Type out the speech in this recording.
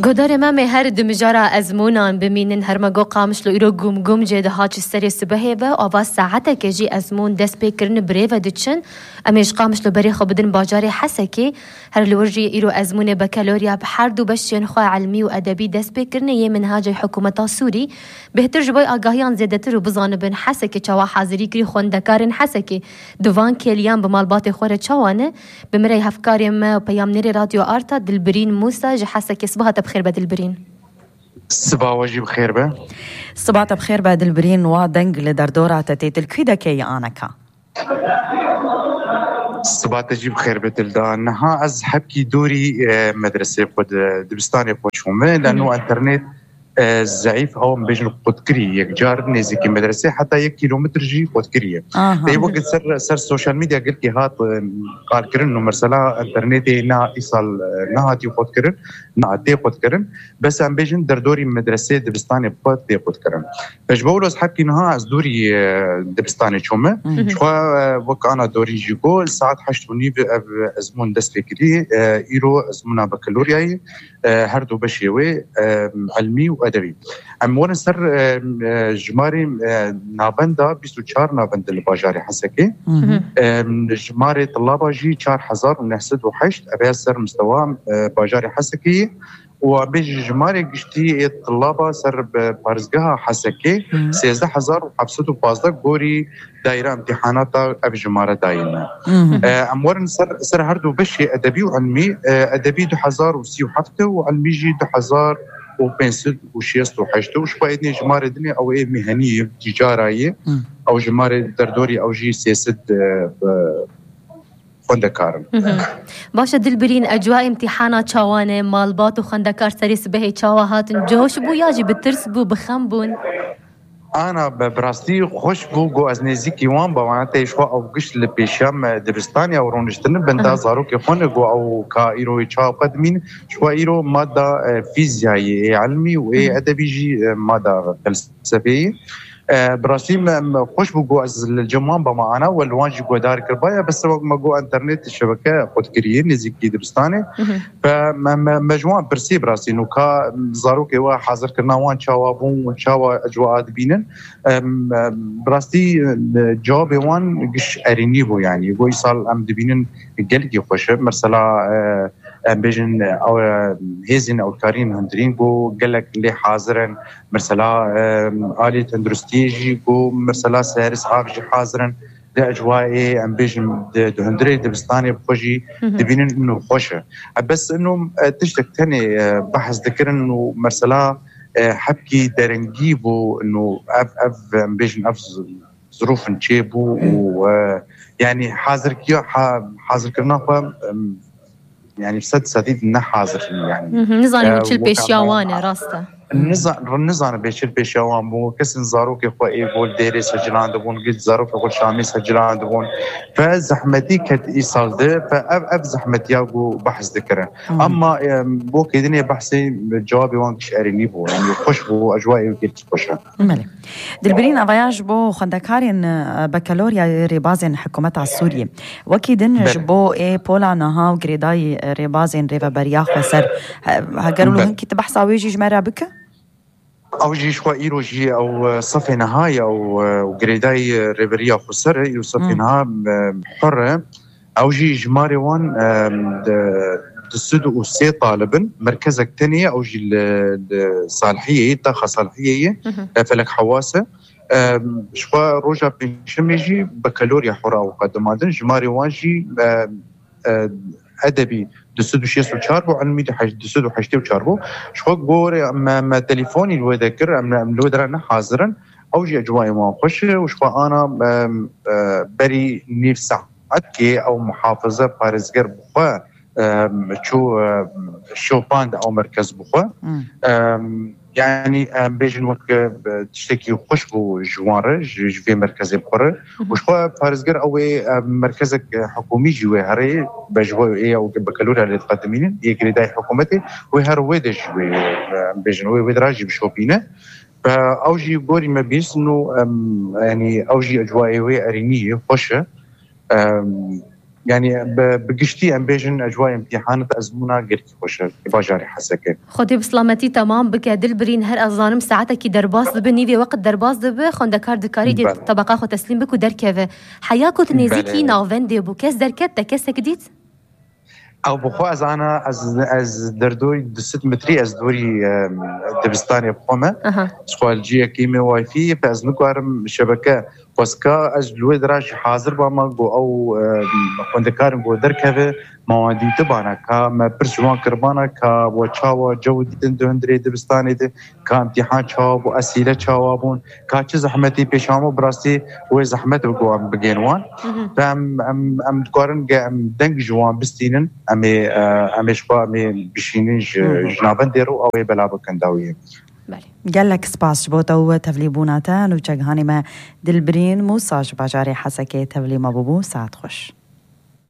قدر ما مهرد مجرى أزمونان بمينن هرمجو قامش لو إيرو قوم جد هاج السري السبهيبة أو ساعتك يجي أزمون دس بيكرن بريفا دتشن أميش قامش لو بريخو بدن باجاري حسكي هر اللي ورجي إيرو أزمون بكالوريا بحردو بش ينخوا علمي وأدبي دس بيكرن يمن هاج حكومة السوري بهتر جباي آگاهيان زيادتر وبزانبن حسكي چوا حاضري كري خوندكارن حسكي دوان كيليان بمالبات خوره چوانه بمري هفكاري ما وبيام نيري راديو آرتا دلبرين موسى جي حسكي صباحا بخير بدلبرين. صباح وجي بخير به. صباح بخير بدلبرين ودنگ لدردورة تتيت الكيدا كي آنكا. صباح تجي بخير بدلدان. ها از حبكي دوري مدرسة قد دبستاني بوشومه لأنه انترنت ضعيف او بيجن قدكري يجار نزيكي مدرسه حتى 1 كيلومتر جي قدكريه اي وقت سر السوشيال ميديا قلت هات قال كرن مرسلا انترنت نا ايصال نهاتي قدكرن نعتي قدكرن بس ام بيجن دردوري مدرسه دبستاني بوتي قدكرن فجبولوس حكي نها از دوري دبستاني شومه شو وك انا دوري جيكو الساعه 8:30 ازمون دس فكري ايرو ازمنا بكالورياي هردو بشيوي علمي وادبي ام ورن سر جماري نابندا 24 نابند الباجاري حسكي جماري طلابه جي 4008 ابي سر مستوى باجاري حسكي وبيجي جماري قشتي الطلابه سر بارزقها حسكي 16515 غوري دايره امتحانات ابي جماره دايما ام ورن سر هردو بشي ادبي وعلمي ادبي 2007 وعلمي جي 2000 وبنسد وشيست وحشته وش بايدني جماري دنيا او ايه مهنيه تجاريه او جماري دردوري او جي سياسه خندكار باشا دلبرين اجواء امتحانات شوانه مالبات وخندكار سريس به شواهات جوش بو ياجي بترس بو بخمبون انا براستي خوش بو از نزيكي وان بمعناته شو او قش لبيشام دبستانيا ورونشتن بندا زاروك يخون او كايرو يشاو قدمين شو ايرو ماده فيزيائي علمي وادبي جي ماده فلسفيه براسيم خوش بو از الجمان بمعنا والوانج جو دار كربايا بس ما جو انترنت الشبكه قدكريين نزيكي دبستاني فمجموعه برسي براسي نو كا زاروك وا حاضر كنا وان شاوابون وشاوا اجواء بينن براستي جواب وان قش ارينيبو يعني بو يصال ام دبينن قلقي خوش مرسلا بيجن او هيزن او كارين هندرين جو قالك اللي حاضرن مرسلا آلية اندرستيجي جو مرسلا سارس عاقجي حاضرن ده اجوائي ام بيجن هندري دبستاني بخوجي دبينن انه خوشه بس انه تشتك تاني بحث ذكر انه مرسلا حبكي دارنجيبو انه اف بيجن اف ظروف نشيبو ويعني حاضر كرنا يعني بسد سديد نحاضر يعني نظام بتشل بيشياوانه راسته النظام بيشل بيشياوان بو كسن زاروك اخو ايبول ديري سجلان دبون قلت زاروك اخو شامي سجلان دبون فزحمتي كت ايصال ده فاب زحمتي ياغو بحث ذكره اما بو كيدني بحثي جوابي وانكش اريني بو يعني خوش بو اجوائي وقلت خوشه مالي دلبرين افياج بو خندكارين بكالوريا ريبازين حكومه السوريه وكيدن جبو اي بولا نها وغريداي ريبازين ريفا برياخ وسر هقالوا له هنكي تبحثوا ويجي جمارة بك او جي شو ايرو جي او صفي نهايه او غريداي ريفريا خسر يو صفي نها حره او جي جماري وان السد وسي طالبا مركزك تانية او جي الصالحيه طاقه صالحيه فلك حواسه شو روجا بنشميجي بكالوريا حره وقدمادن جماري وانجي ادبي دسدو شيسو تشاربو علمي دسدو حشتي وتشاربو شو غوري ما تليفوني لو ذكر ام لو درنا حاضرا او جي اجواء ما خوش وشو انا بري نفس عدكي او محافظه بارزغر بخوا شو باند او مركز بخوا يعني بيجن وقت تشتكي خوشبو جواره في مركز بخور وشو بارزغر او مركزك حكومي جوي هري بجوي ايه او بكالوريا اللي تقدمين يجري داي حكومتي وهر ويدج بيجن ويدراجي بشوبينه فاوجي بوري ما بيس انه يعني اوجي اجوائي وارينيه خوشه يعني بقشتي ام بيجن اجواء امتحانات ازمونا غير خوش باجاري حسكه خدي بسلامتي تمام بك دلبرين هر ازانم ساعتها کی درباس دبنی و وقت درباس دب خوندکار دکاری دی طبقه خو تسلیم بکو درکه حیاکو تنزیکی ناوند بو کس درکت کس کدیت او بخو از دردوی 2 متری از دوری دبستانی بخومه سوالجیه کیمی وای فای از نکارم شبکه بسکا از لوی دراج حاضر با ما گو او خوندکارم گو درکه موادی تبانا کا ما پرجوان کربانا کا و چاوا جو دیدن دندری دبستانی ده کا امتحان چاوا و اسئله چاوابون کا چه زحمتی پیشامو براستی و زحمت بگو ام بگینوان فهم ام دکارن دنگ جوان بستینن امیش با امی بشینین جنابن دیرو او بلا بکنداویه قال لك سباس بوتا وتفلي بوناتان وجهاني ما دلبرين موساج باجاري حسكي تفلي ما بوبو ساعت خوش